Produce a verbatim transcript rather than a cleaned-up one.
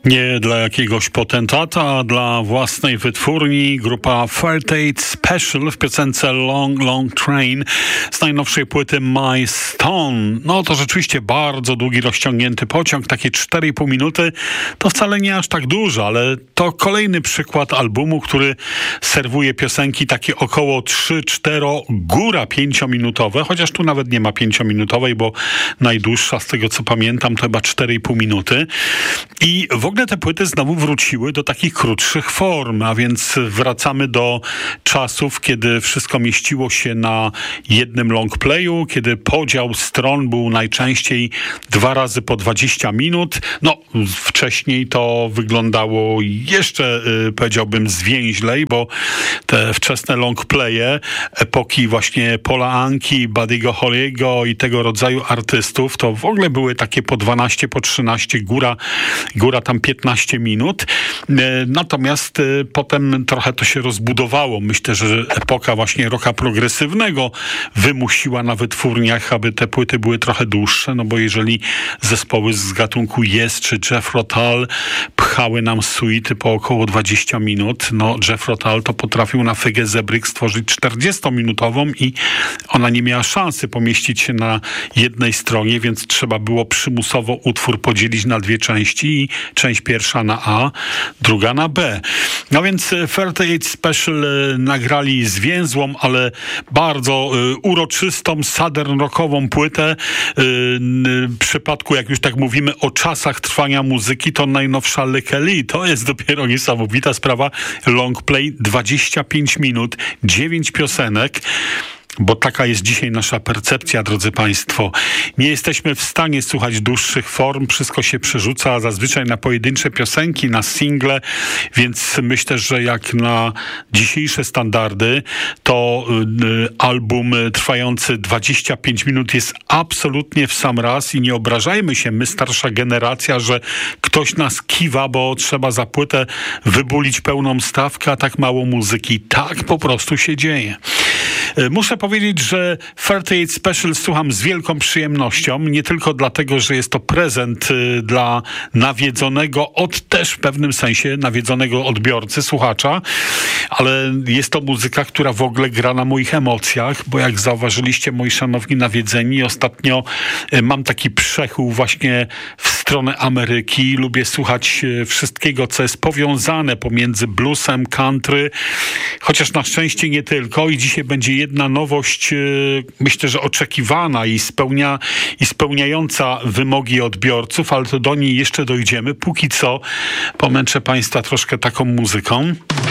Nie dla jakiegoś potentata, a dla własnej wytwórni grupa Fairtate Special w piosence Long Long Train z najnowszej płyty My Stone. No to rzeczywiście bardzo długi, rozciągnięty pociąg, takie cztery i pół minuty. To wcale nie aż tak dużo, ale to kolejny przykład albumu, który serwuje piosenki takie około trzy, cztery, góra pięciominutowe, chociaż tu nawet nie ma pięciominutowej, bo najdłuższa z tego co pamiętam to chyba cztery i pół minuty. I w ogóle te płyty znowu wróciły do takich krótszych form, a więc wracamy do czasów, kiedy wszystko mieściło się na jednym longplayu, kiedy podział stron był najczęściej dwa razy po dwadzieścia minut. No, wcześniej to wyglądało jeszcze, yy, powiedziałbym, zwięźlej, bo te wczesne longplaye epoki właśnie Paula Anki, Buddy'ego Holly'ego i tego rodzaju artystów, to w ogóle były takie po dwanaście, po trzynaście, góra, góra tam piętnaście minut. Natomiast potem trochę to się rozbudowało. Myślę, że epoka właśnie rocka progresywnego wymusiła na wytwórniach, aby te płyty były trochę dłuższe, no bo jeżeli zespoły z gatunku Yes czy Jethro Tull pchały nam suity po około dwadzieścia minut, no Jethro Tull to potrafił na Figę Zebryk stworzyć czterdziestominutową i ona nie miała szansy pomieścić się na jednej stronie, więc trzeba było przymusowo utwór podzielić na dwie części i część pierwsza na A, druga na B. No więc Fairtate Special y, nagrali zwięzłą, ale bardzo y, uroczystą, southern rockową płytę. Y, y, w przypadku, jak już tak mówimy o czasach trwania muzyki, to najnowsza Lykke Li. To jest dopiero niesamowita sprawa. Longplay dwadzieścia pięć minut, dziewięć piosenek. Bo taka jest dzisiaj nasza percepcja, drodzy Państwo. Nie jesteśmy w stanie słuchać dłuższych form, wszystko się przerzuca zazwyczaj na pojedyncze piosenki, na single, więc myślę, że jak na dzisiejsze standardy, to y, album trwający dwadzieścia pięć minut jest absolutnie w sam raz i nie obrażajmy się, my starsza generacja, że ktoś nas kiwa, bo trzeba za płytę wybulić pełną stawkę, a tak mało muzyki. Tak po prostu się dzieje. Muszę powiedzieć, że Fairtate Special słucham z wielką przyjemnością, nie tylko dlatego, że jest to prezent y, dla nawiedzonego, od też w pewnym sensie nawiedzonego odbiorcy, słuchacza, ale jest to muzyka, która w ogóle gra na moich emocjach, bo jak zauważyliście, moi szanowni nawiedzeni, ostatnio y, mam taki przechył właśnie w stronę Ameryki. Lubię słuchać y, wszystkiego, co jest powiązane pomiędzy bluesem, country, chociaż na szczęście nie tylko i dzisiaj będzie jedna nowość, myślę, że oczekiwana i, spełnia, i spełniająca wymogi odbiorców, ale to do niej jeszcze dojdziemy. Póki co pomęczę Państwa troszkę taką muzyką.